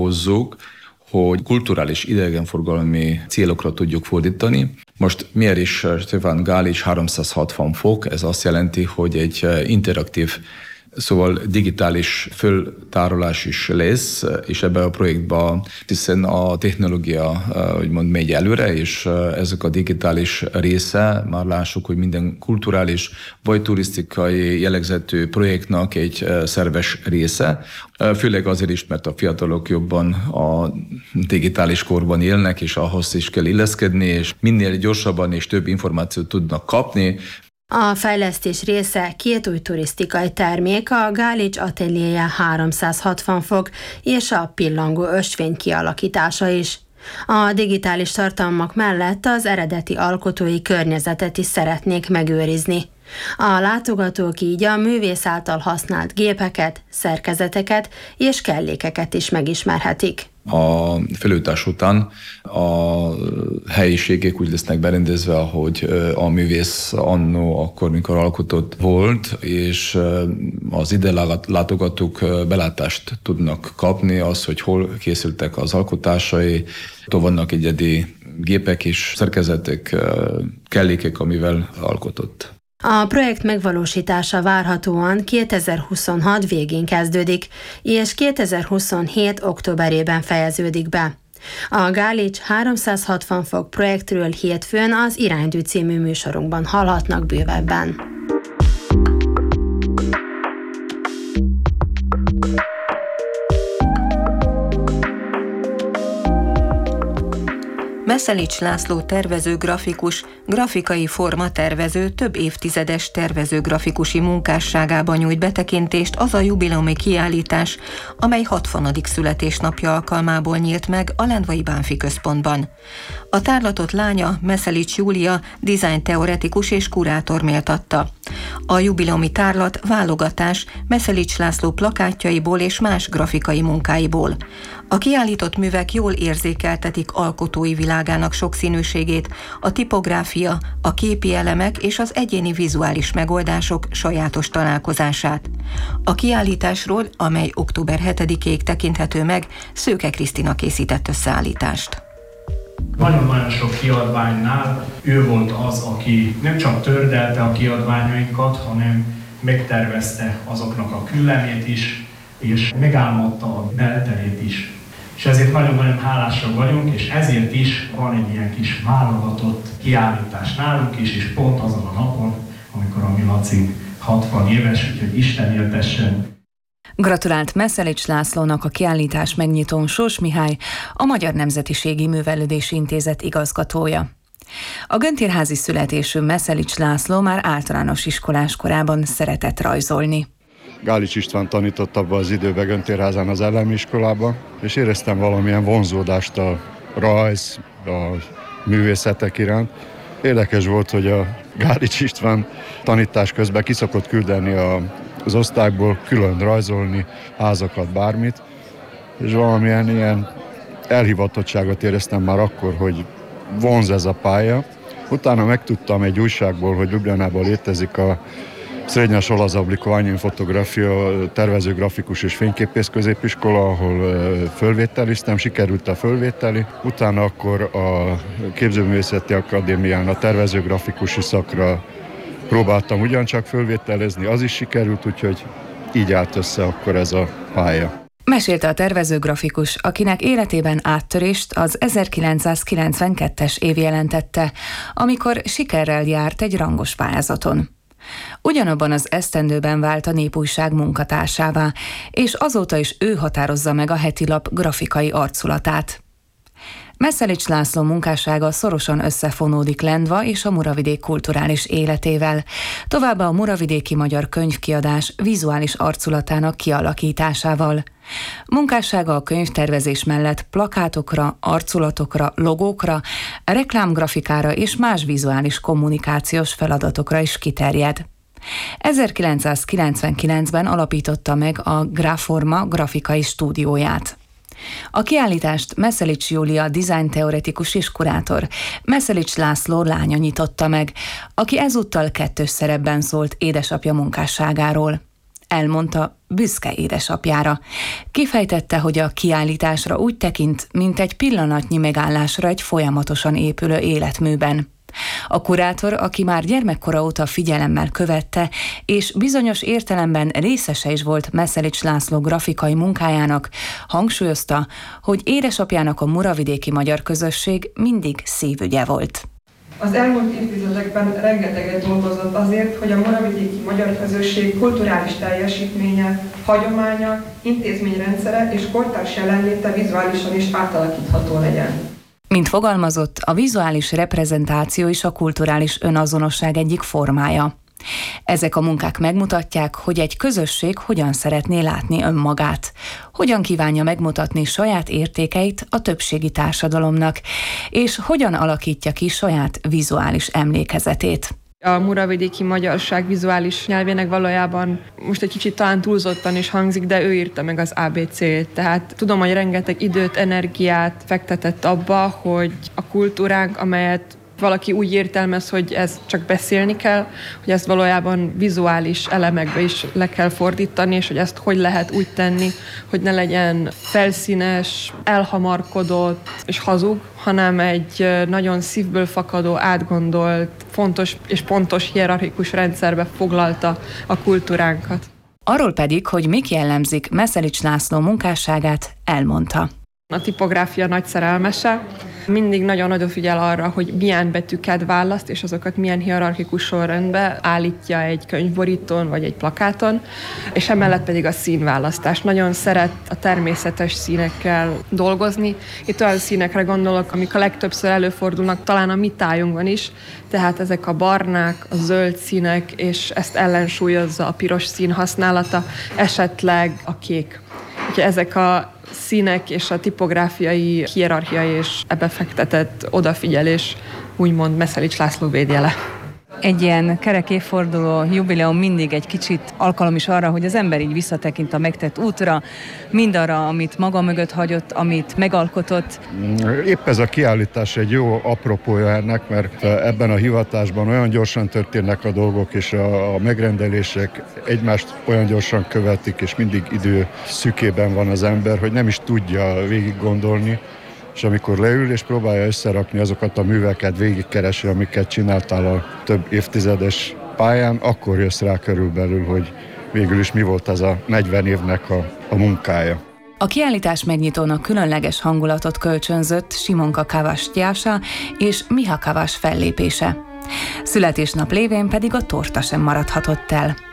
hozzuk, hogy kulturális idegenforgalmi célokra tudjuk fordítani. Most miért is Stefan Gálics 360 fok? Ez azt jelenti, hogy egy interaktív, szóval digitális föltárolás is lesz, és ebben a projektben, hiszen a technológia úgymond megy előre, és ezek a digitális része, már lássuk, hogy minden kulturális vagy turisztikai jellegzetű projektnak egy szerves része, főleg azért is, mert a fiatalok jobban a digitális korban élnek, és ahhoz is kell illeszkedni, és minél gyorsabban és több információt tudnak kapni. A fejlesztés része 2 új turisztikai termék, a Gálics ateljéje 360 fok és a pillangó ösvény kialakítása is. A digitális tartalmak mellett az eredeti alkotói környezetet is szeretnék megőrizni. A látogatók így a művész által használt gépeket, szerkezeteket és kellékeket is megismerhetik. A felújítás után a helyiségek úgy lesznek berendezve, ahogy a művész annó akkor, mikor alkotott volt, és az ide látogatók belátást tudnak kapni, az, hogy hol készültek az alkotásai, vannak egyedi gépek és szerkezetek, kellékek, amivel alkotott. A projekt megvalósítása várhatóan 2026 végén kezdődik, és 2027 októberében fejeződik be. A Gálics 360 fok projektről hétfőn az Iránydű című műsorunkban hallhatnak bővebben. Meszelics László tervező grafikus, grafikai forma tervező több évtizedes tervező grafikusi munkásságában nyújt betekintést az a jubileumi kiállítás, amely 60. születésnapja alkalmából nyílt meg a Lendvai Bánffy Központban. A tárlatot lánya, Meszelics Júlia, design teoretikus és kurátor méltatta. A jubileumi tárlat válogatás Meszelics László plakátjaiból és más grafikai munkáiból. A kiállított művek jól érzékeltetik alkotói világának sokszínűségét, a tipográfia, a képi elemek és az egyéni vizuális megoldások sajátos találkozását. A kiállításról, amely október 7-ig tekinthető meg, Szőke Krisztina készített összeállítást. Nagyon-nagyon sok kiadványnál ő volt az, aki nem csak tördelte a kiadványainkat, hanem megtervezte azoknak a küllemét is, és megálmodta a belterét is. És ezért nagyon-nagyon hálásak vagyunk, és ezért is van egy ilyen kis válogatott kiállítás nálunk is, és pont azon a napon, amikor a mi Laci 60 éves, úgyhogy Isten éltessen. Gratulált Meszelics Lászlónak a kiállítás megnyitón Sós Mihály, a Magyar Nemzetiségi Művelődési Intézet igazgatója. A göntérházi születésű Meszelics László már általános iskolás korában szeretett rajzolni. Gálics István tanított abban az időben Göntérházán az elemi iskolában, és éreztem valamilyen vonzódást a rajz, a művészetek iránt. Érdekes volt, hogy a Gálics István tanítás közben ki szokott küldeni az osztályból külön rajzolni, házakat, bármit, és valamilyen ilyen elhivatottságot éreztem már akkor, hogy vonz ez a pálya. Utána megtudtam egy újságból, hogy Ljubljanában létezik a Srednja škola za oblikovanje in fotografijo, tervező grafikus és fényképész középiskola, ahol fölvételiztem, sikerült a fölvételi. Utána akkor a Képzőművészeti Akadémián a tervező grafikusi szakra próbáltam ugyancsak fölvételezni, az is sikerült, úgyhogy így állt össze akkor ez a pálya. Mesélte a tervezőgrafikus, akinek életében áttörést az 1992-es év jelentette, amikor sikerrel járt egy rangos pályázaton. Ugyanabban az esztendőben vált a Népújság munkatársává, és azóta is ő határozza meg a heti lap grafikai arculatát. Meszelics László munkássága szorosan összefonódik Lendva és a Muravidék kulturális életével, továbbá a muravidéki magyar könyvkiadás vizuális arculatának kialakításával. Munkássága a könyvtervezés mellett plakátokra, arculatokra, logókra, reklámgrafikára és más vizuális kommunikációs feladatokra is kiterjed. 1999-ben alapította meg a Graforma grafikai stúdióját. A kiállítást Meszelics Júlia design teoretikus és kurátor, Meszelics László lánya nyitotta meg, aki ezúttal kettős szerepben szólt édesapja munkásságáról. elmondta büszke édesapjára. Kifejtette, hogy a kiállításra úgy tekint, mint egy pillanatnyi megállásra egy folyamatosan épülő életműben. A kurátor, aki már gyermekkora óta figyelemmel követte, és bizonyos értelemben részese is volt Meszelics László grafikai munkájának, hangsúlyozta, hogy édesapjának a muravidéki magyar közösség mindig szívügye volt. Az elmúlt évtizedekben rengeteget dolgozott azért, hogy a muravidéki magyar közösség kulturális teljesítménye, hagyománya, intézményrendszere és kortárs jelenléte vizuálisan is átalakítható legyen. Mint fogalmazott, a vizuális reprezentáció is a kulturális önazonosság egyik formája. Ezek a munkák megmutatják, hogy egy közösség hogyan szeretné látni önmagát, hogyan kívánja megmutatni saját értékeit a többségi társadalomnak, és hogyan alakítja ki saját vizuális emlékezetét. A muravidéki magyarság vizuális nyelvének valójában most egy kicsit talán túlzottan is hangzik, de ő írta meg az ABC-t. Tehát tudom, hogy rengeteg időt, energiát fektetett abba, hogy a kultúránk, amelyet valaki úgy értelmez, hogy ez csak beszélni kell, hogy ezt valójában vizuális elemekbe is le kell fordítani, és hogy ezt hogy lehet úgy tenni, hogy ne legyen felszínes, elhamarkodott és hazug, hanem egy nagyon szívből fakadó, átgondolt, fontos és pontos hierarchikus rendszerbe foglalta a kultúránkat. Arról pedig, hogy mik jellemzik Meszelics László munkásságát, elmondta. A tipográfia nagy szerelmese, mindig nagyon odafigyel arra, hogy milyen betűket választ, és azokat milyen hierarchikus sorrendbe állítja egy könyvborítón vagy egy plakáton, és emellett pedig a színválasztás. Nagyon szeret a természetes színekkel dolgozni. Itt olyan színekre gondolok, amik a legtöbbször előfordulnak talán a mi tájunkban is, tehát ezek a barnák, a zöld színek, és ezt ellensúlyozza a piros szín használata, esetleg a kék. Úgyhogy ezek a színek és a tipográfiai hierarchia és ebbe fektetett odafigyelés úgymond Meszelics László védjele. Egy ilyen kerek évforduló jubileum mindig egy kicsit alkalom is arra, hogy az ember így visszatekint a megtett útra, mindarra, amit maga mögött hagyott, amit megalkotott. Épp ez a kiállítás egy jó apropója ennek, mert ebben a hivatásban olyan gyorsan történnek a dolgok, és a megrendelések egymást olyan gyorsan követik, és mindig idő szükében van az ember, hogy nem is tudja végig gondolni. És amikor leül és próbálja összerakni azokat a műveket, végigkeresi, amiket csináltál a több évtizedes pályán, akkor jössz rá körülbelül, hogy végül is mi volt ez a 40 évnek a munkája. A kiállítás megnyitónak különleges hangulatot kölcsönzött Simonka Kavas Tyása és Miha Kavas fellépése. Születésnap lévén pedig a torta sem maradhatott el.